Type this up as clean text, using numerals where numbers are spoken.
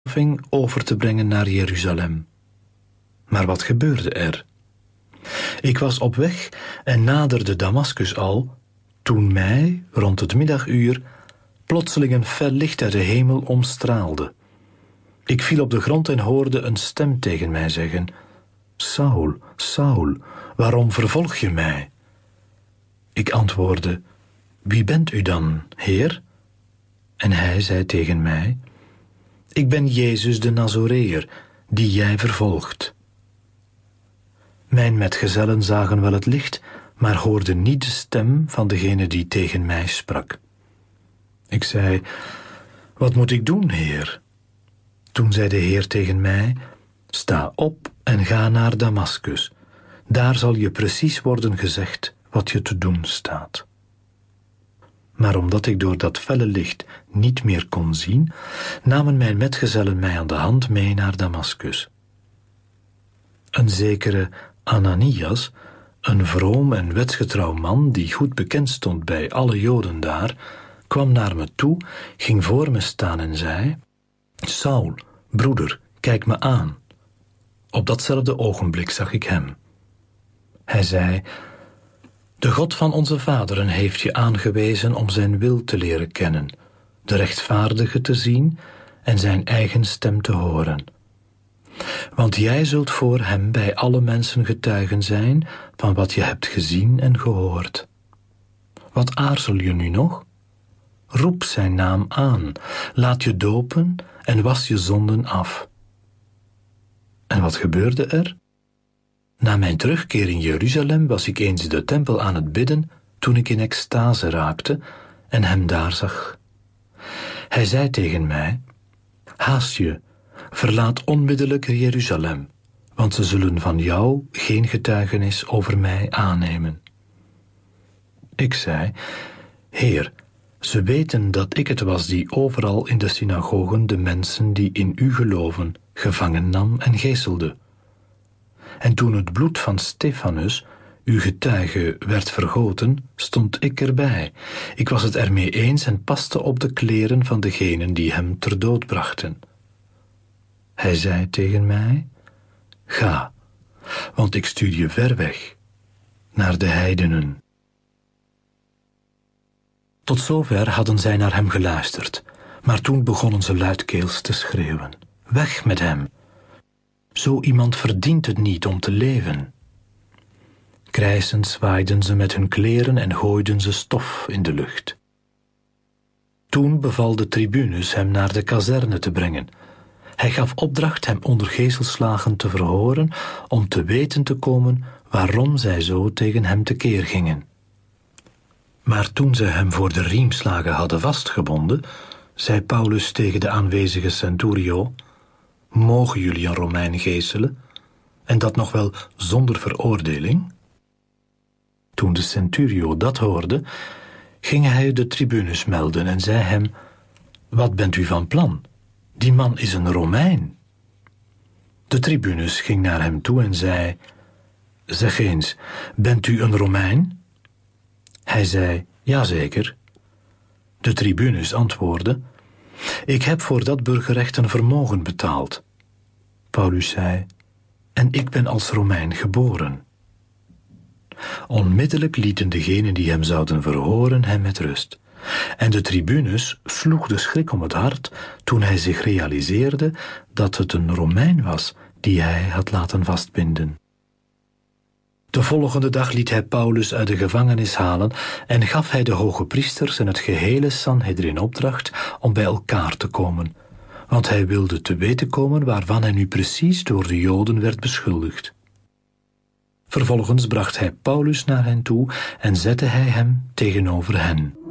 over te brengen naar Jeruzalem. Maar wat gebeurde er? Ik was op weg en naderde Damaskus al, toen mij, rond het middaguur, plotseling een fel licht uit de hemel omstraalde. Ik viel op de grond en hoorde een stem tegen mij zeggen: Saul, Saul, waarom vervolg je mij? Ik antwoordde: Wie bent u dan, Heer? En hij zei tegen mij: Ik ben Jezus de Nazoreër, die jij vervolgt. Mijn metgezellen zagen wel het licht, maar hoorden niet de stem van degene die tegen mij sprak. Ik zei: Wat moet ik doen, Heer? Toen zei de Heer tegen mij: Sta op en ga naar Damaskus. Daar zal je precies worden gezegd wat je te doen staat. Maar omdat ik door dat felle licht niet meer kon zien, namen mijn metgezellen mij aan de hand mee naar Damaskus. Een zekere Ananias, een vroom en wetsgetrouw man die goed bekend stond bij alle Joden daar, kwam naar me toe, ging voor me staan en zei: Saul, broeder, kijk me aan. Op datzelfde ogenblik zag ik hem. Hij zei: De God van onze vaderen heeft je aangewezen om zijn wil te leren kennen, de rechtvaardige te zien en zijn eigen stem te horen. Want jij zult voor hem bij alle mensen getuigen zijn van wat je hebt gezien en gehoord. Wat aarzel je nu nog? Roep zijn naam aan, laat je dopen en was je zonden af. En wat gebeurde er? Na mijn terugkeer in Jeruzalem was ik eens in de tempel aan het bidden, toen ik in extase raakte en hem daar zag. Hij zei tegen mij: Haast je, verlaat onmiddellijk Jeruzalem, want ze zullen van jou geen getuigenis over mij aannemen. Ik zei: Heer, ze weten dat ik het was die overal in de synagogen de mensen die in u geloven gevangen nam en geeselde. En toen het bloed van Stefanus, uw getuige, werd vergoten, stond ik erbij. Ik was het ermee eens en paste op de kleren van degenen die hem ter dood brachten. Hij zei tegen mij: Ga, want ik stuur je ver weg, naar de heidenen. Tot zover hadden zij naar hem geluisterd, maar toen begonnen ze luidkeels te schreeuwen: Weg met hem! Zo iemand verdient het niet om te leven. Krijsend zwaaiden ze met hun kleren en gooiden ze stof in de lucht. Toen beval de tribunus hem naar de kazerne te brengen. Hij gaf opdracht hem onder geeselslagen te verhoren, om te weten te komen waarom zij zo tegen hem tekeer gingen. Maar toen zij hem voor de riemslagen hadden vastgebonden, zei Paulus tegen de aanwezige centurio: Mogen jullie een Romein geeselen, en dat nog wel zonder veroordeling? Toen de centurio dat hoorde, ging hij de tribunus melden en zei hem: Wat bent u van plan? Die man is een Romein. De tribunus ging naar hem toe en zei: Zeg eens, bent u een Romein? Hij zei: Jazeker. De tribunus antwoordde: Ik heb voor dat burgerrecht een vermogen betaald. Paulus zei: En ik ben als Romein geboren. Onmiddellijk lieten degenen die hem zouden verhoren hem met rust. En de tribunus sloeg de schrik om het hart toen hij zich realiseerde dat het een Romein was die hij had laten vastbinden. De volgende dag liet hij Paulus uit de gevangenis halen en gaf hij de hoge priesters en het gehele Sanhedrin opdracht om bij elkaar te komen, want hij wilde te weten komen waarvan hij nu precies door de Joden werd beschuldigd. Vervolgens bracht hij Paulus naar hen toe en zette hij hem tegenover hen.